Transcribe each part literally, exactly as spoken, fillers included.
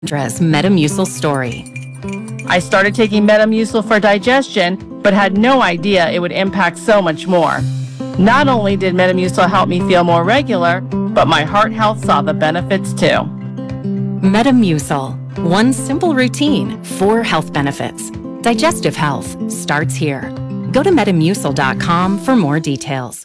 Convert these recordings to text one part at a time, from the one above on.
Sandra's Metamucil story. I started taking Metamucil for digestion, but had no idea it would impact so much more. Not only did Metamucil help me feel more regular, but my heart health saw the benefits too. Metamucil. One simple routine, four health benefits. Digestive health starts here. Go to metamucil dot com for more details.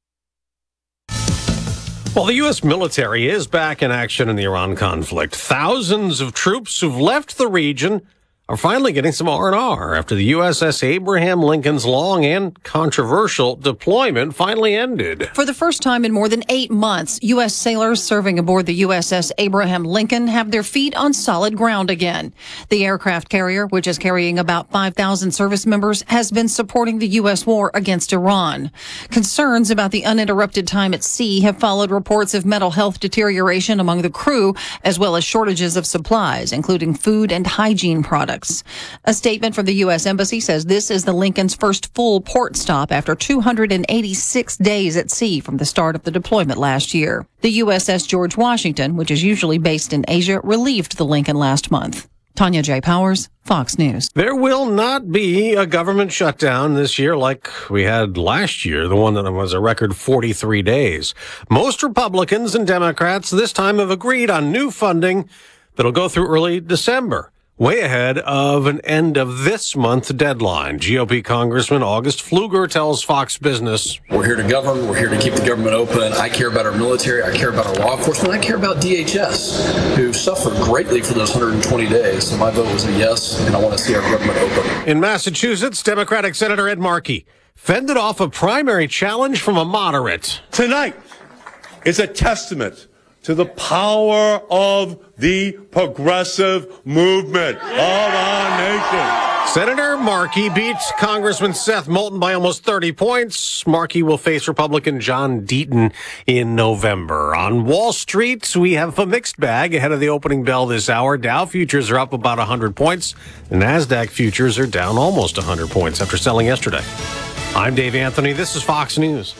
Well, the U S military is back in action in the Iran conflict. Thousands of troops who've left the region are finally getting some R and R after the U S S Abraham Lincoln's long and controversial deployment finally ended. For the first time in more than eight months, U S sailors serving aboard the U S S Abraham Lincoln have their feet on solid ground again. The aircraft carrier, which is carrying about five thousand service members, has been supporting the U S war against Iran. Concerns about the uninterrupted time at sea have followed reports of mental health deterioration among the crew, as well as shortages of supplies, including food and hygiene products. A statement from the U S Embassy says this is the Lincoln's first full port stop after two hundred eighty-six days at sea from the start of the deployment last year. The U S S George Washington, which is usually based in Asia, relieved the Lincoln last month. Tanya J. Powers, Fox News. There will not be a government shutdown this year like we had last year, the one that was a record forty-three days. Most Republicans and Democrats this time have agreed on new funding that'll go through early December, way ahead of an end of this month deadline. G O P Congressman August Pfluger tells Fox Business, "We're here to govern. We're here to keep the government open. I care about our military. I care about our law enforcement. I care about D H S, who suffered greatly for those one hundred twenty days. So my vote was a yes, and I want to see our government open." In Massachusetts, Democratic Senator Ed Markey fended off a primary challenge from a moderate. Tonight is a testament to the power of the progressive movement of our nation. Senator Markey beats Congressman Seth Moulton by almost thirty points. Markey will face Republican John Deaton in November. On Wall Street, we have a mixed bag ahead of the opening bell this hour. Dow futures are up about one hundred points. The NASDAQ futures are down almost one hundred points after selling yesterday. I'm Dave Anthony. This is Fox News.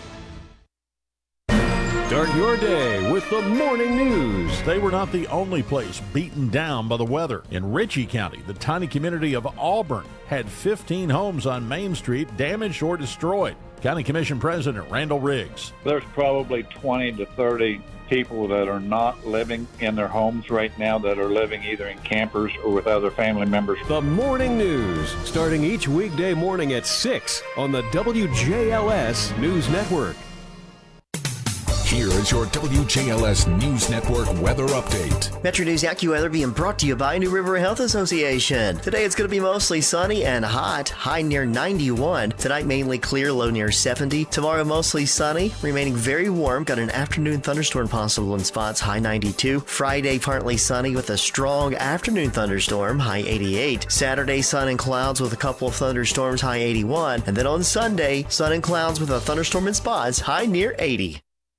Start your day with the morning news. They were not the only place beaten down by the weather. In Ritchie County, the tiny community of Auburn had fifteen homes on Main Street damaged or destroyed. County Commission President Randall Riggs. There's probably twenty to thirty people that are not living in their homes right now, that are living either in campers or with other family members. The morning news, starting each weekday morning at six on the W J L S News Network. Here is your W J L S News Network weather update. Metro News AccuWeather being brought to you by New River Health Association. Today it's going to be mostly sunny and hot, high near ninety-one. Tonight mainly clear, low near seventy. Tomorrow mostly sunny, remaining very warm. Got an afternoon thunderstorm possible in spots, high ninety-two. Friday partly sunny with a strong afternoon thunderstorm, high eighty-eight. Saturday sun and clouds with a couple of thunderstorms, high eighty-one. And then on Sunday, sun and clouds with a thunderstorm in spots, high near eighty.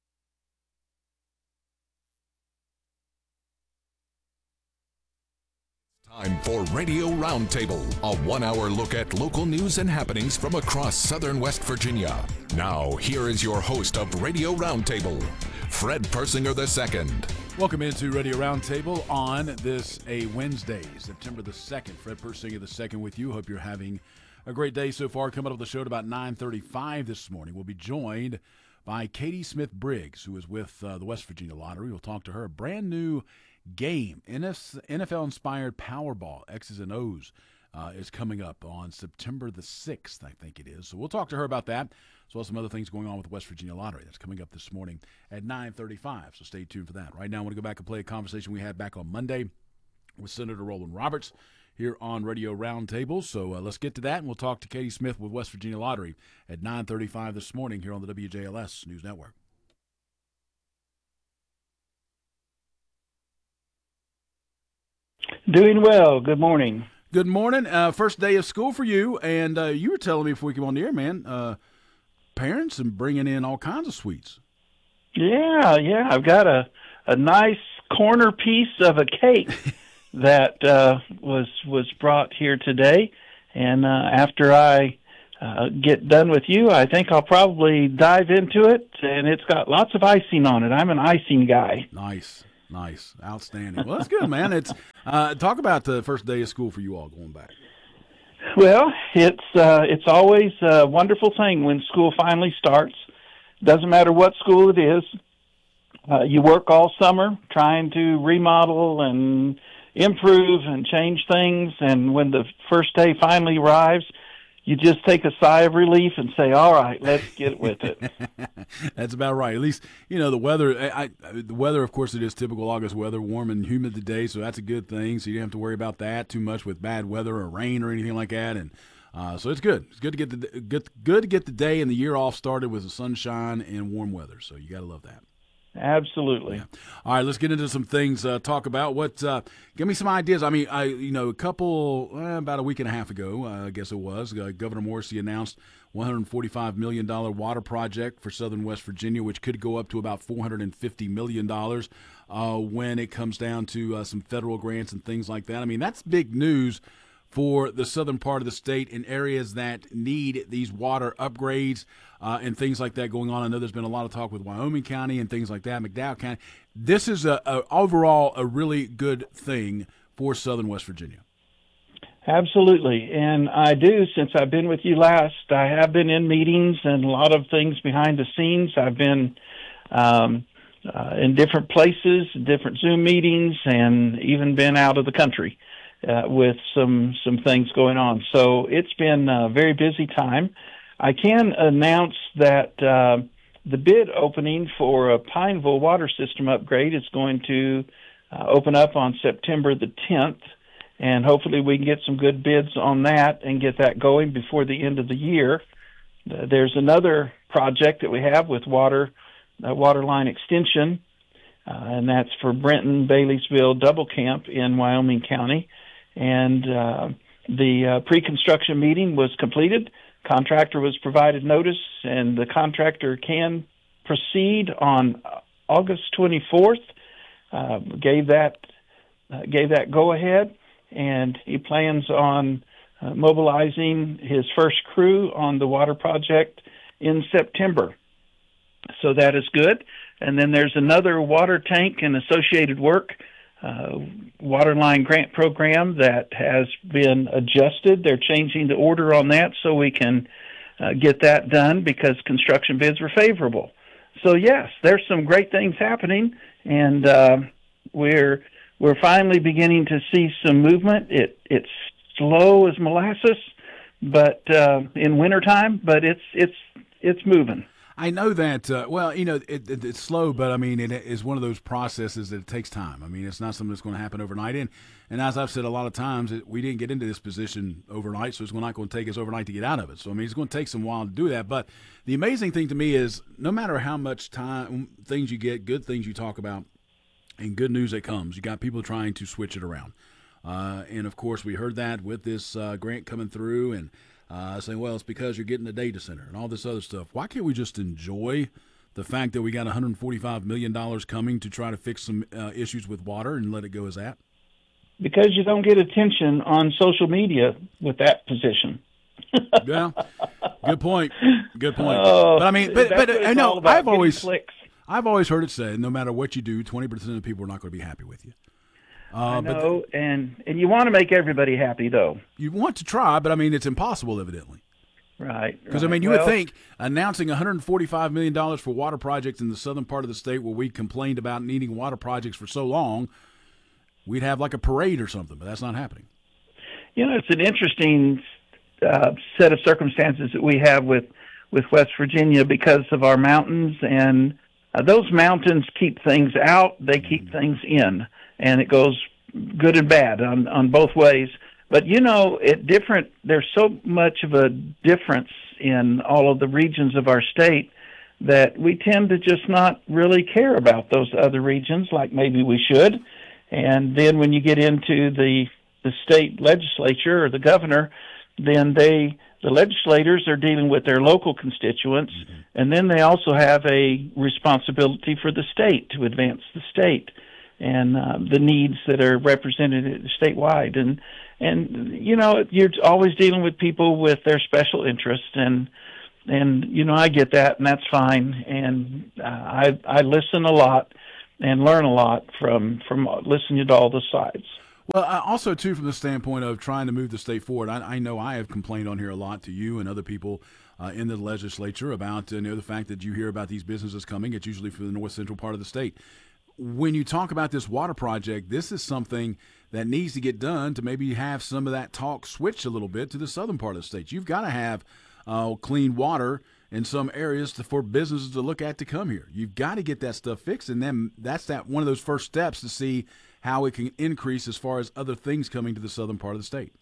Time for Radio Roundtable, a one-hour look at local news and happenings from across southern West Virginia. Now, here is your host of Radio Roundtable, Fred Persinger the Second. Welcome into Radio Roundtable on this a Wednesday, September the second. Fred Persinger the Second with you. Hope you're having a great day so far. Coming up the show at about nine thirty-five this morning, we'll be joined by Katie Smith Briggs, who is with uh, the West Virginia Lottery. We'll talk to her. A brand new game, N F L-inspired Powerball, X's and O's, uh, is coming up on September the sixth, I think it is. So we'll talk to her about that, as well as some other things going on with the West Virginia Lottery. That's coming up this morning at nine thirty-five, so stay tuned for that. Right now, I want to go back and play a conversation we had back on Monday with Senator Roland Roberts here on Radio Roundtable. So uh, let's get to that, and we'll talk to Katie Smith with West Virginia Lottery at nine thirty-five this morning here on the W J L S News Network. Doing well. Good morning. Good morning. Uh, first day of school for you, and uh, you were telling me before we came on the air, man, uh, parents and bringing in all kinds of sweets. Yeah, yeah. I've got a, a nice corner piece of a cake that uh, was was brought here today, and uh, after I uh, get done with you, I think I'll probably dive into it, and it's got lots of icing on it. I'm an icing guy. Nice. Nice. Outstanding. Well, that's good, man. It's uh, talk about the first day of school for you all going back. Well, it's uh, it's always a wonderful thing when school finally starts. Doesn't matter what school it is. Uh, you work all summer trying to remodel and improve and change things, and when the first day finally arrives, you just take a sigh of relief and say, all right, let's get with it. That's about right. At least, you know, the weather, I, I, the weather, of course, it is typical August weather, warm and humid today, so that's a good thing. So you don't have to worry about that too much with bad weather or rain or anything like that. And uh, so it's good. It's good to get the good, good to get the day and the year off started with the sunshine and warm weather. So you got to love that. Absolutely. Yeah. All right, let's get into some things. Uh, talk about what. Uh, give me some ideas. I mean, I you know, a couple uh, about a week and a half ago, uh, I guess it was. Uh, Governor Morrissey announced one hundred forty-five million dollars water project for Southern West Virginia, which could go up to about four hundred fifty million dollars uh, when it comes down to uh, some federal grants and things like that. I mean, that's big news for the southern part of the state in areas that need these water upgrades uh, and things like that going on. I know there's been a lot of talk with Wyoming County and things like that, McDowell County. This is a, a overall a really good thing for Southern West Virginia. Absolutely. And I do, since I've been with you last, I have been in meetings and a lot of things behind the scenes. I've been um, uh, in different places, different Zoom meetings, and even been out of the country. Uh, with some some things going on. So it's been a very busy time. I can announce that uh, the bid opening for a Pineville water system upgrade is going to uh, open up on September the tenth, and hopefully we can get some good bids on that and get that going before the end of the year. Uh, there's another project that we have with water, uh, water line extension, uh, and that's for Brenton, Baileysville, Double Camp in Wyoming County. And uh, the uh, pre-construction meeting was completed. Contractor was provided notice, and the contractor can proceed on August twenty-fourth. Uh, gave that uh, gave that go ahead, and he plans on uh, mobilizing his first crew on the water project in September. So that is good. And then there's another water tank and associated work. Uh, water line grant program that has been adjusted. They're changing the order on that so we can uh, get that done because construction bids were favorable. So yes, there's some great things happening, and uh, we're we're finally beginning to see some movement. It it's slow as molasses, but uh, in wintertime, but it's it's it's moving. I know that, uh, well, you know, it, it, it's slow, but, I mean, it is one of those processes that it takes time. I mean, it's not something that's going to happen overnight. And, and as I've said a lot of times, it, we didn't get into this position overnight, so it's not going to take us overnight to get out of it. So, I mean, it's going to take some while to do that. But the amazing thing to me is no matter how much time, things you get, good things you talk about, and good news that comes, you got people trying to switch it around. Uh, and, of course, we heard that with this uh, grant coming through and Uh, saying, well, it's because you're getting the data center and all this other stuff. Why can't we just enjoy the fact that we got one hundred forty-five million dollars coming to try to fix some uh, issues with water and let it go as that? Because you don't get attention on social media with that position. Yeah, good point. Good point. Oh, but I mean, but, but I know I've always, clicks. I've always heard it said, no matter what you do, twenty percent of the people are not going to be happy with you. Uh, I know, but, and, and you want to make everybody happy, though. You want to try, but, I mean, it's impossible, evidently. Right. Because, right. I mean, you well, would think announcing one hundred forty-five million dollars for water projects in the southern part of the state where we complained about needing water projects for so long, we'd have like a parade or something, but that's not happening. You know, it's an interesting uh, set of circumstances that we have with, with West Virginia because of our mountains, and uh, those mountains keep things out, they keep mm-hmm. things in. And it goes good and bad on, on both ways. But, you know, it different. There's so much of a difference in all of the regions of our state that we tend to just not really care about those other regions like maybe we should. And then when you get into the the state legislature or the governor, then they the legislators are dealing with their local constituents, mm-hmm. and then they also have a responsibility for the state to advance the state and uh, the needs that are represented statewide. And, and you know, you're always dealing with people with their special interests, and, and you know, I get that, and that's fine. And uh, I, I listen a lot, and learn a lot from from listening to all the sides. Well, uh, also, too, from the standpoint of trying to move the state forward, I, I know I have complained on here a lot to you and other people uh, in the legislature about uh, you know, the fact that you hear about these businesses coming. It's usually from the north central part of the state. When you talk about this water project, this is something that needs to get done to maybe have some of that talk switch a little bit to the southern part of the state. You've got to have uh, clean water in some areas to, for businesses to look at to come here. You've got to get that stuff fixed, and then that's that one of those first steps to see how it can increase as far as other things coming to the southern part of the state.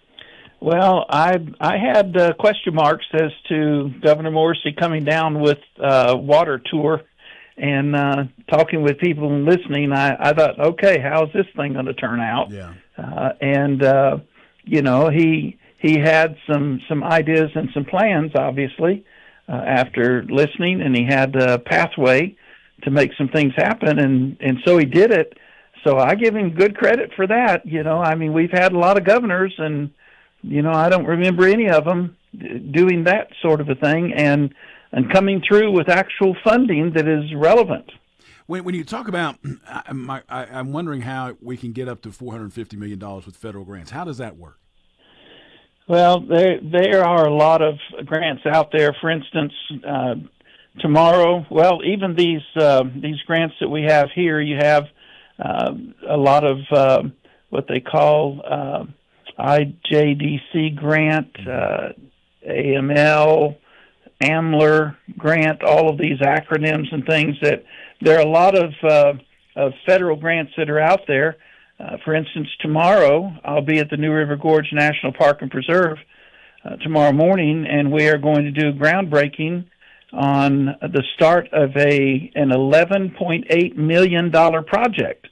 Well, I I had uh, question marks as to Governor Morrissey coming down with uh, water tour and uh, talking with people and listening. I, I thought, okay, how's this thing going to turn out? Yeah. Uh, and uh, you know, he he had some some ideas and some plans, obviously, uh, after listening, and he had a pathway to make some things happen, and and so he did it. So I give him good credit for that. You know, I mean, we've had a lot of governors, and, you know, I don't remember any of them doing that sort of a thing and and coming through with actual funding that is relevant. When, when you talk about, I'm, I, I'm wondering how we can get up to four hundred fifty million dollars with federal grants. How does that work? Well, there, there are a lot of grants out there. For instance, uh, tomorrow, well, even these, uh, these grants that we have here, you have Uh, a lot of uh, what they call uh, I J D C grant, uh, A M L, AMLR grant, all of these acronyms and things that there are a lot of, uh, of federal grants that are out there. Uh, for instance, tomorrow I'll be at the New River Gorge National Park and Preserve uh, tomorrow morning, and we are going to do groundbreaking on the start of a an eleven point eight million dollars project.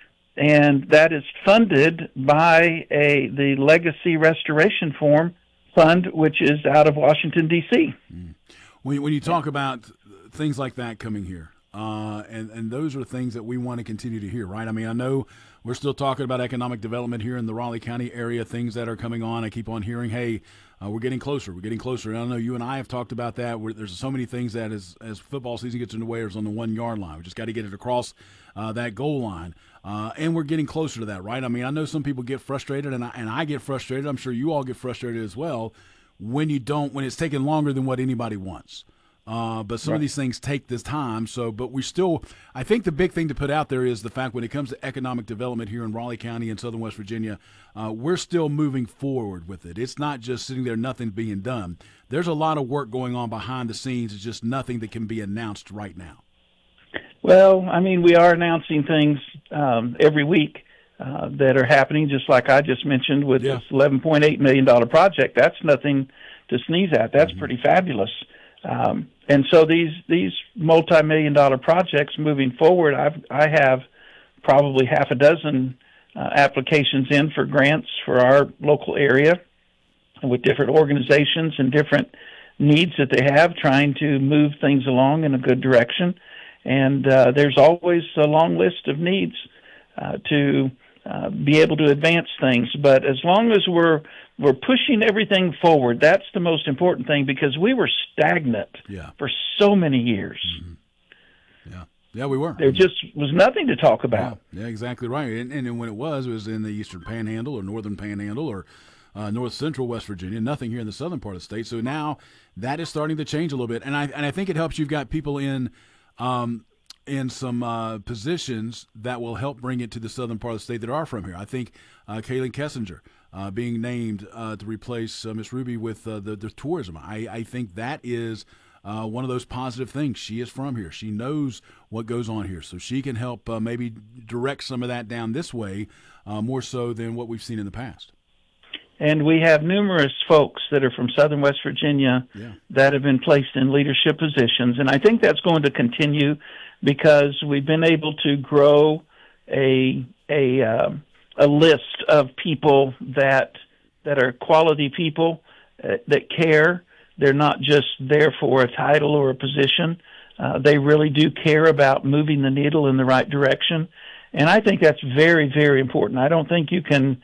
And that is funded by a the Legacy Restoration Form Fund, which is out of Washington, D C Mm. When, when you talk about things like that coming here, uh, and, and those are things that we want to continue to hear, right? I mean, I know we're still talking about economic development here in the Raleigh County area, things that are coming on. I keep on hearing, hey, uh, we're getting closer, we're getting closer. And I know you and I have talked about that. Where there's so many things that as, as football season gets underway, is on the one-yard line. We just got to get it across uh, that goal line. Uh, and we're getting closer to that, right? I mean, I know some people get frustrated, and I, and I get frustrated. I'm sure you all get frustrated as well when you don't, when it's taking longer than what anybody wants. Uh, but some right. of these things take this time. So, but we still, I think the big thing to put out there is the fact when it comes to economic development here in Raleigh County and Southern West Virginia, uh, we're still moving forward with it. It's not just sitting there, nothing being done. There's a lot of work going on behind the scenes. It's just nothing that can be announced right now. Well, I mean, we are announcing things um, every week uh, that are happening, just like I just mentioned with yeah. this eleven point eight million dollars project. That's nothing to sneeze at. That's mm-hmm. pretty fabulous. Um, and so these these multi-million dollar projects moving forward, I've, I have probably half a dozen uh, applications in for grants for our local area with different organizations and different needs that they have, trying to move things along in a good direction. And uh, there's always a long list of needs uh, to uh, be able to advance things. But as long as we're we're pushing everything forward, that's the most important thing, because we were stagnant yeah. for so many years. Mm-hmm. Yeah, yeah, we were. There just was nothing to talk about. Yeah, yeah exactly right. And, and when it was, it was in the Eastern Panhandle or Northern Panhandle or uh, North Central West Virginia. Nothing here in the southern part of the state. So now that is starting to change a little bit, and I and I think it helps. You've got people in. Um, in some uh, positions that will help bring it to the southern part of the state that are from here. I think uh, Kaylin Kessinger uh, being named uh, to replace uh, Miss Ruby with uh, the, the tourism. I, I think that is uh, one of those positive things. She is from here. She knows what goes on here, so she can help uh, maybe direct some of that down this way uh, more so than what we've seen in the past. And we have numerous folks that are from southern West Virginia yeah. that have been placed in leadership positions, and I think that's going to continue because we've been able to grow a a uh, a list of people that that are quality people uh, that care. They're not just there for a title or a position. Uh, they really do care about moving the needle in the right direction, and I think that's very, very important. I don't think you can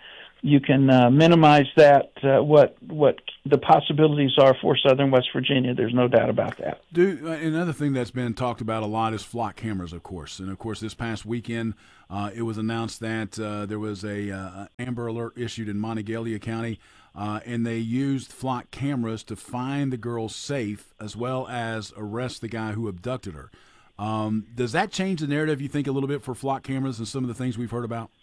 you can uh, minimize that, uh, what what the possibilities are for Southern West Virginia. There's no doubt about that. Dude, another thing that's been talked about a lot is flock cameras, of course. And, of course, this past weekend uh, it was announced that uh, there was a uh, Amber Alert issued in Monongalia County, uh, and they used flock cameras to find the girl safe as well as arrest the guy who abducted her. Um, does that change the narrative, you think, a little bit for flock cameras and some of the things we've heard about?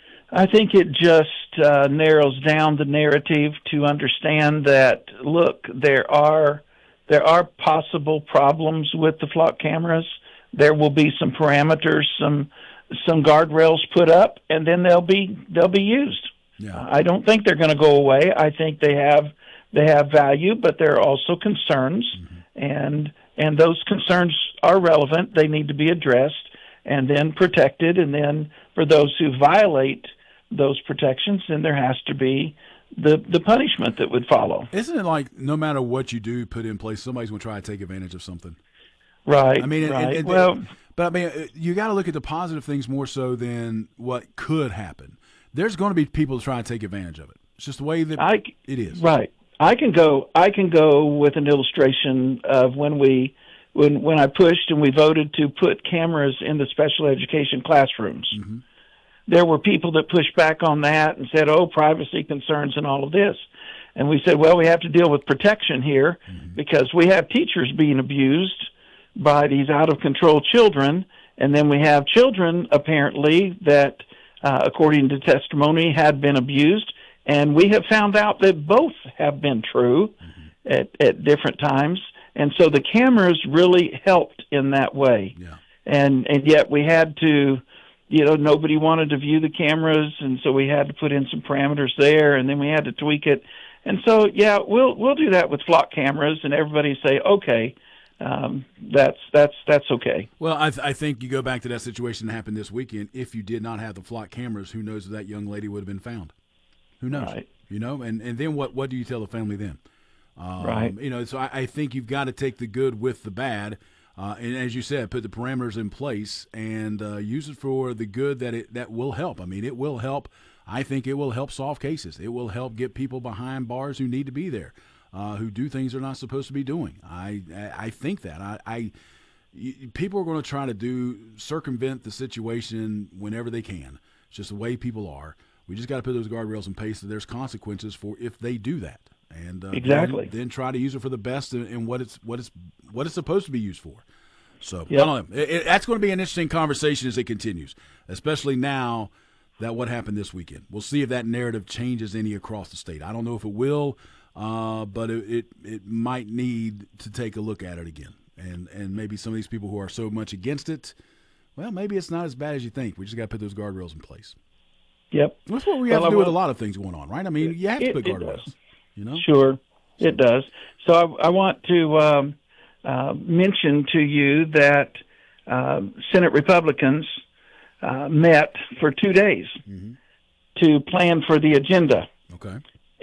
I think it just uh, narrows down the narrative to understand that, look, there are there are possible problems with the flock cameras. There will be some parameters, some some guardrails put up, and then they'll be they'll be used. Yeah. Uh, I don't think they're going to go away. I think they have they have value, but there are also concerns, mm-hmm. and and those concerns are relevant. They need to be addressed and then protected, and then for those who violate those protections, then there has to be the the punishment that would follow. Isn't it like no matter what you do put in place, somebody's going to try to take advantage of something? Right. I mean, right. And, and, well, but I mean, you got to look at the positive things more so than what could happen. There's going to be people trying to take advantage of it. It's just the way that I, it is. Right. I can go. I can go with an illustration of when we when when I pushed and we voted to put cameras in the special education classrooms. Mm-hmm. There were people that pushed back on that and said, oh, privacy concerns and all of this. And we said, well, we have to deal with protection here mm-hmm. because we have teachers being abused by these out-of-control children, and then we have children, apparently, that, uh, according to testimony, had been abused, and we have found out that both have been true mm-hmm. at, at different times. And so the cameras really helped in that way. Yeah. And, and yet we had to... You know, nobody wanted to view the cameras, and so we had to put in some parameters there, and then we had to tweak it. And so, yeah, we'll we'll do that with flock cameras, and everybody say, okay, um, that's that's that's okay. Well, I, th- I think you go back to that situation that happened this weekend. If you did not have the flock cameras, who knows if that young lady would have been found? Who knows? Right. You know, and, and then what, what do you tell the family then? Um, right. You know, so I, I think you've got to take the good with the bad. Uh, and as you said, put the parameters in place and uh, use it for the good that it that will help. I mean, it will help. I think it will help solve cases. It will help get people behind bars who need to be there, uh, who do things they're not supposed to be doing. I I think that I, I people are going to try to do circumvent the situation whenever they can. It's just the way people are. We just got to put those guardrails in place. So there's consequences for if they do that. And uh, exactly. then, then try to use it for the best in, in what it's what it's what it's supposed to be used for. So yep. I don't know. It, it, that's going to be an interesting conversation as it continues, especially now that what happened this weekend. We'll see if that narrative changes any across the state. I don't know if it will, uh, but it, it it might need to take a look at it again. And and maybe some of these people who are so much against it, well, maybe it's not as bad as you think. We just got to put those guardrails in place. Yep. That's what we well, have to do will, with a lot of things going on, right? I mean, you have to it, put guardrails. You know? Sure, it does. So I, I want to um, uh, mention to you that uh, Senate Republicans uh, met for two days mm-hmm. to plan for the agenda. Okay.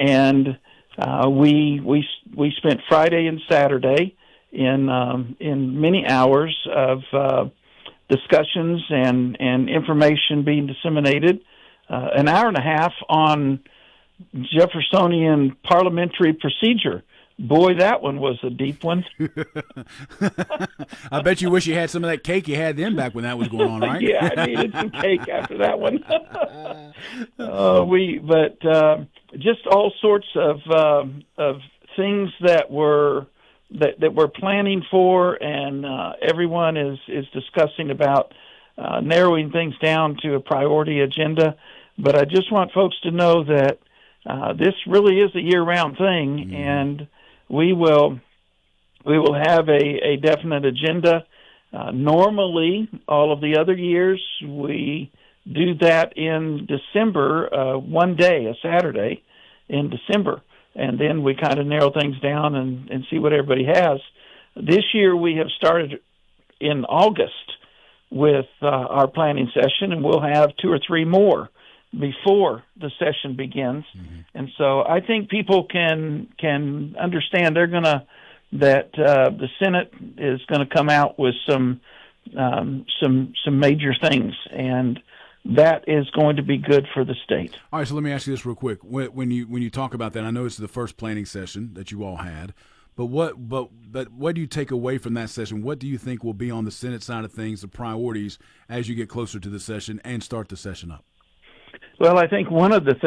And uh, we we we spent Friday and Saturday in um, in many hours of uh, discussions and, and information being disseminated. Uh, an hour and a half on Jeffersonian parliamentary procedure. Boy, that one was a deep one. I bet you wish you had some of that cake you had then back when that was going on, right? Yeah, I needed some cake after that one. uh, we, but uh, just all sorts of uh, of things that were that that we're planning for, and uh, everyone is is discussing about uh, narrowing things down to a priority agenda. But I just want folks to know that uh, this really is a year-round thing, mm-hmm. and we will we will have a, a definite agenda. Uh, normally, all of the other years, we do that in December, uh, one day, a Saturday in December, and then we kind of narrow things down and, and see what everybody has. This year, we have started in August with uh, our planning session, and we'll have two or three more before the session begins. Mm-hmm. And so I think people can can understand they're going to that uh, the Senate is going to come out with some um, some some major things, and that is going to be good for the state. All right, so let me ask you this real quick. When, when you when you talk about that, I know it's the first planning session that you all had, but what but but what do you take away from that session? What do you think will be on the Senate side of things, the priorities as you get closer to the session and start the session up? Well, I think one of the